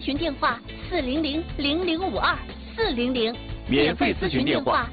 询电话400-0052-400， 免费咨询电话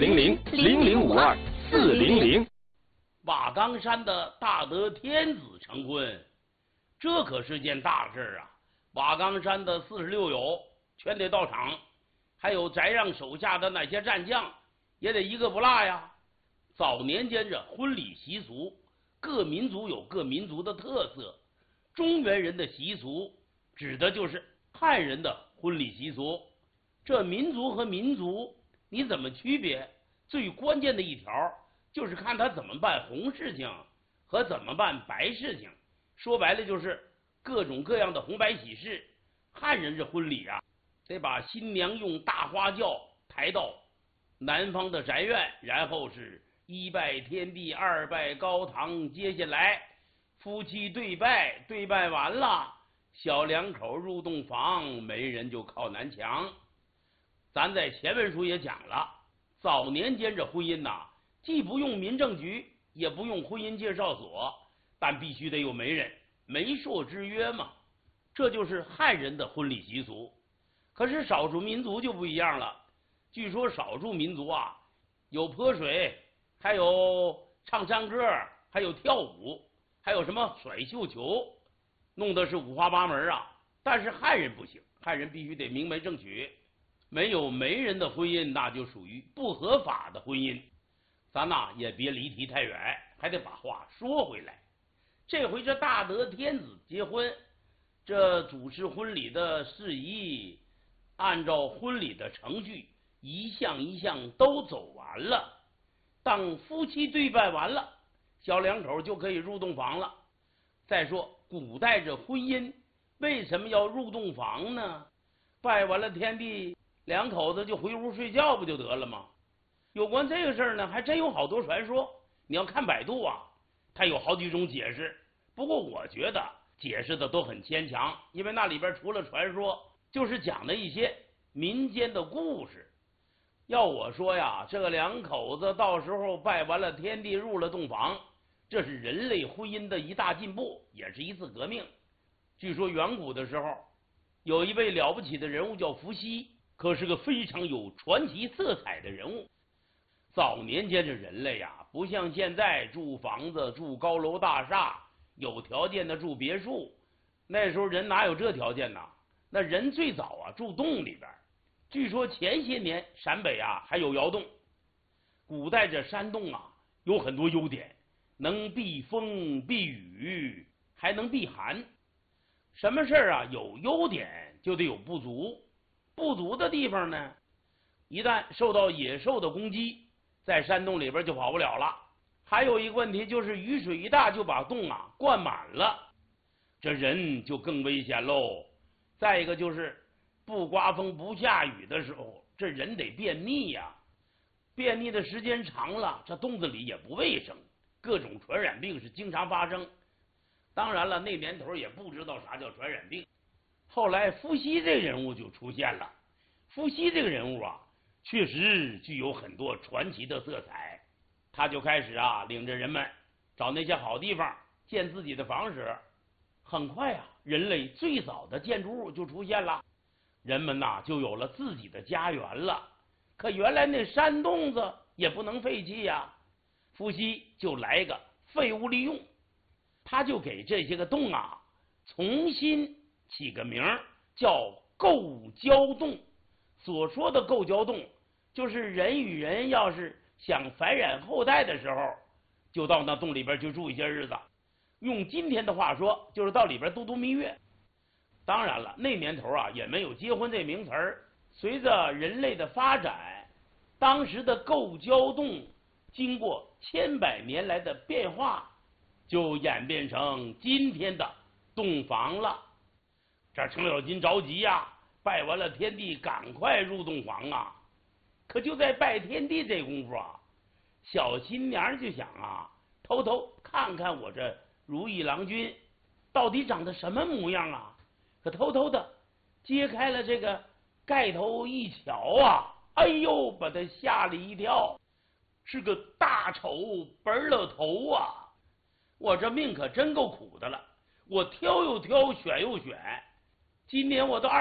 400-0052-400。 瓦岗山的大德天子成婚，这可是件大事啊！瓦岗山的46友全得到场，还有翟让手下的那些战将也得一个不落呀。早年间这婚礼习俗，各民族有各民族的特色。中原人的习俗指的就是汉人的婚礼习俗。这民族和民族你怎么区别？最关键的一条就是看他怎么办红事情和怎么办白事情。说白了就是各种各样的红白喜事。汉人这婚礼啊，得把新娘用大花轿抬到南方的宅院，然后是一拜天地，二拜高堂，接下来夫妻对拜，对拜完了，小两口入洞房，媒人就靠南墙。咱在前文书也讲了，早年间这婚姻呐，既不用民政局，也不用婚姻介绍所，但必须得有媒人，媒妁之约嘛，这就是汉人的婚礼习俗。可是少数民族就不一样了，据说少数民族啊，有泼水，还有唱山歌，还有跳舞，还有什么甩绣球，弄得是五花八门啊。但是汉人不行，汉人必须得明媒正娶，没有媒人的婚姻那就属于不合法的婚姻。咱呐也别离题太远，还得把话说回来。这回这大德天子结婚，这主持婚礼的事宜，按照婚礼的程序一项一项都走完了。当夫妻对拜完了，小两口就可以入洞房了。再说古代这婚姻为什么要入洞房呢？拜完了天地，两口子就回屋睡觉不就得了吗？有关这个事儿呢，还真有好多传说。你要看百度啊，它有好几种解释。不过我觉得解释的都很牵强，因为那里边除了传说，就是讲的一些民间的故事。要我说呀，这个两口子到时候拜完了天地，入了洞房，这是人类婚姻的一大进步，也是一次革命。据说远古的时候，有一位了不起的人物叫伏羲，可是个非常有传奇色彩的人物。早年间这人类啊，不像现在住房子、住高楼大厦，有条件的住别墅。那时候人哪有这条件呢？那人最早啊住洞里边。据说前些年陕北啊还有窑洞。古代这山洞啊有很多优点，能避风避雨，还能避寒。什么事啊有优点就得有不足，不足的地方呢，一旦受到野兽的攻击，在山洞里边就跑不了了。还有一个问题就是雨水一大就把洞啊灌满了，这人就更危险喽。再一个就是不刮风不下雨的时候，这人得便秘呀，便秘的时间长了，这洞子里也不卫生，各种传染病是经常发生。当然了，那年头也不知道啥叫传染病。后来伏羲这个人物就出现了。伏羲这个人物啊，确实具有很多传奇的色彩。他就开始啊，领着人们找那些好地方建自己的房舍。很快啊，人类最早的建筑物就出现了，人们呐就有了自己的家园了。可原来那山洞子也不能废弃呀，伏羲就来个废物利用，他就给这些个洞啊重新起个名叫构交洞。所说的构交洞，就是人与人要是想繁衍后代的时候，就到那洞里边去住一些日子。用今天的话说，就是到里边度度蜜月。当然了，那年头啊也没有结婚这名词儿。随着人类的发展，当时的构交洞经过千百年来的变化，就演变成今天的洞房了。这程咬金着急呀，拜完了天地，赶快入洞房啊！可就在拜天地这功夫啊，小新娘就想啊，偷偷看看我这如意郎君到底长得什么模样啊。可偷偷的揭开了这个盖头一瞧啊，哎呦，把他吓了一跳，是个大丑本了头啊！我这命可真够苦的了，我挑又挑，选又选，今年我都